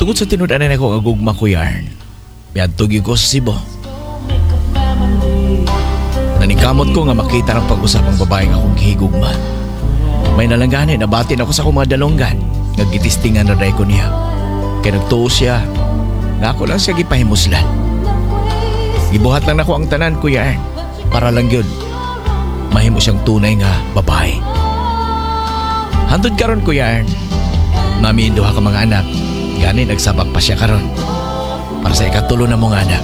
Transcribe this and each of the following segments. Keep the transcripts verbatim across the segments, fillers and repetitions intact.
Tungod sa tinud-anan ako ang agugma ko yarn, miadtog ko sa Cebu. Nanikamot ko nga makita ng pag-usap ang babaeng akong gihigugma. May nalangganin, nabatin ako sa akong mga dalonggan, nga gitistingan na dahi ko niya. Kaya nagtuo siya, nga ako lang siya gipahimuslan. Gibuhat lang ako ang tanan, Kuya Ern, para lang yun, mahimo siyang tunay nga babae. Hantod karon, Kuya Ern, mami duha ka mga anak, gani nagsabak pa siya karon para sa ikatulo na mong anak.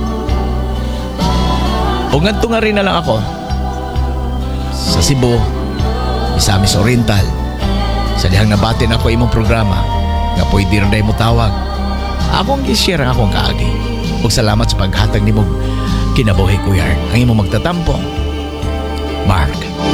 O ngadto nga rin na lang ako sa Cebu, Misamis Oriental, sa dihang nabatin ako imong programa nga pwede rin dahil mo tawag. Akong i-share ang akong kaagi. Ug salamat sa paghatag ni mong kinabuhi, Kuya Ern. Ang imong magtatampo, Mark.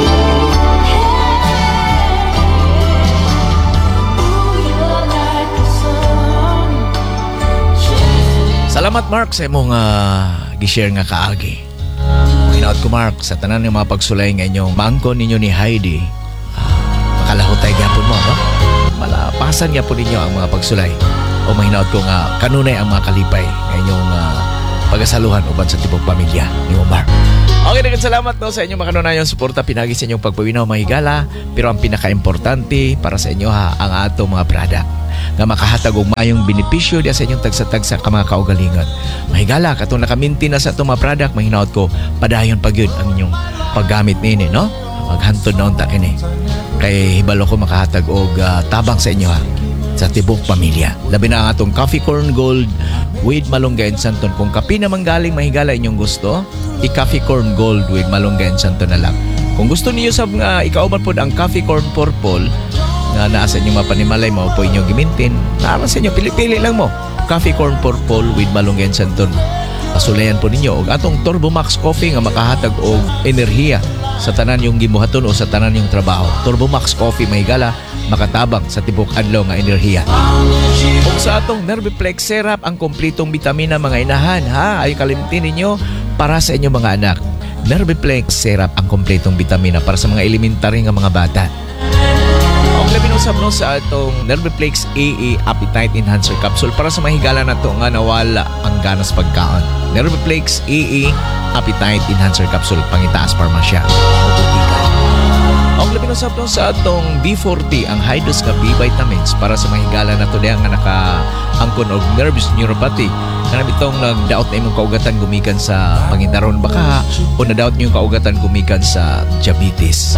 Salamat, Mark, sa imong uh, gi-share nga kaagi. Minaot ko, Mark, sa tanan ng mga pagsulay nga inyong maangkon ninyo ni Heidi, uh, makalahutay gyapon mo, no? Malapasan gyapon ninyo ang mga pagsulay. O mahinaot ko nga kanunay ang mga kalipay nga inyong uh, pagasaluhan uban sa tibok pamilya ni Omar. Okay, dagan salamat no sa inyong makanunayong suporta pinagi sa inyong pagpawinaw mga higala, pero ang pinaka-importante para sa inyo ha, ang atong mga product nga makahatag og mayong benepisyo diya sa inyong tagsa-tagsa ka mga kaugalingon. Mahigala katong nakaminti na sa itong mga product, mahinaot ko padayon pag yun ang inyong paggamit nini, no? Maghantod na unta kini. Kay hibalo ko makahatag og uh, tabang sa inyo ha, sa tibok pamilya. Labi na ang atong Coffee Corn Gold with Malunggay and Santon. Kung kape naman galing mahigala inyong gusto, i-Coffee Corn Gold with Malunggay and Santon na lang. Kung gusto niyo sa uh, ikauban po ang Coffee Corn Purple na nasa inyong mapanimalay mo po inyong gimintin, naman sa inyo, pili-pili lang mo Coffee Corn Purple with Malunggay and Santon. Pasulayan po ninyo og atong Turbo Max Coffee nga makahatag og enerhiya sa tanan yung gibuhaton o sa tanan yung trabaho. Turbo Max Coffee mahigala makatabang sa tibok adlaw nga enerhiya. Ug sa atong Nerviplex Syrup, ang kompletong bitamina mga inahan ha, ay kalimtin ninyo para sa inyong mga anak. Nerviplex Syrup, ang kompletong bitamina para sa mga elementary nga mga bata. Ang labi nung sabno sa atong Nerviplex A A Appetite Enhancer Capsule para sa mahigala na to nga nawala ang ganas pagkaon. Nerviplex A A Appetite Enhancer Capsule, pangitaas parmasya o butika. Ang labi nung sabno sa atong B forty, ang high-dose ka B-vitamins para sa mahigala na to diya nga naka-angkon og nervous neuropathy. Kanang bitong nagdaot na imong kaugatan gumikan sa pangindaron baka o nadaot niyo yung kaugatan gumikan sa diabetes.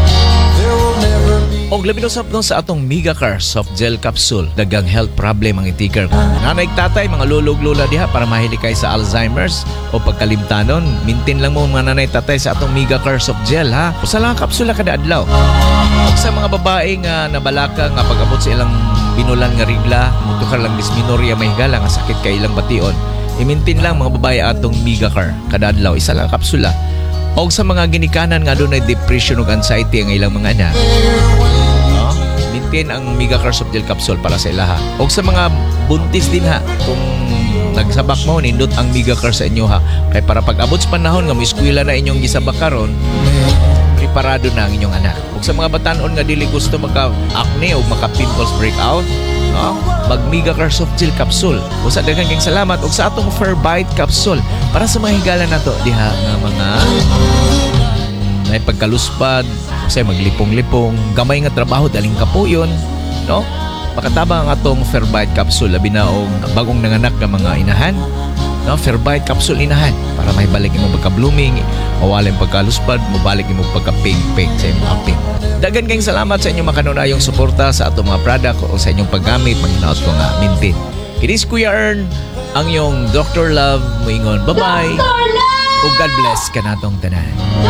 Og labi usap no sa atong Megacar Soft Gel Capsule, dagang health problem ang itikar. Nanay tatay, mga lulog-lula diha para mahili kay sa Alzheimer's o pagkalimtanon, mintin lang mo mga nanay tatay sa atong Megacar Soft Gel ha. Usa lang kapsula kada adlaw. Og sa mga babae nga nabalaka nga pag-abot sa ilang binulan nga rigla, mutukar lang dysmenorrhea mahigala nga sakit kay ilang bation, imintin lang mga babae atong Megacar kada adlaw, isa lang kapsula. Og sa mga ginikanan nga doon ay depression ug anxiety ang ilang mga anak, no? Maintain ang Megacar Soft Gel Capsule para sa ilaha. Og sa mga buntis din ha, kung nagsabak mo, nindot ang Megacar sa inyo ha. Kay para pag-abot sa panahon nga mo eskwela na inyong gisabak karon, preparado na ang inyong anak. Og sa mga batanon nga dili gusto maka-acne o maka-pimples breakout, no? Mag Megacar Soft Gel Capsule. Usa daghang kayong salamat. Og sa atong Fairbyte Capsule para sa mga higala na to diha nga mga may pagkaluspad, say maglipong-lipong, gamay nga trabaho daling kapuyon, no? Pakatabang ang atong Fairbyte Capsule labi na og bagong nanganak nga mga inahan, no? Fairbyte Capsule inahan para may balik imong pagka-blooming, mawalay pagkaluspad, mabalik imong pagka-pink-pink sa imong aping. Dagan kayong salamat sa inyong makanunayong suporta sa atong mga product o sa inyong paggamit. Maginaot ko nga mintin. Kinis Kuya Ern, ang iyong Doctor Love moingon. Bye-bye. Doctor Love! O God bless ka natong tanan.